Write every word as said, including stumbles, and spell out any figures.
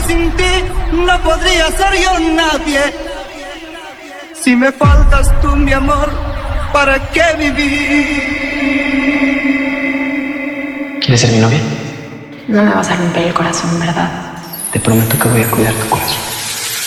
sin ti no podría ser yo nadie. Si me faltas tú, mi amor, ¿para qué vivir? ¿Quieres ser mi novia? No me vas a romper el corazón, ¿verdad? Te prometo que voy a cuidar tu corazón.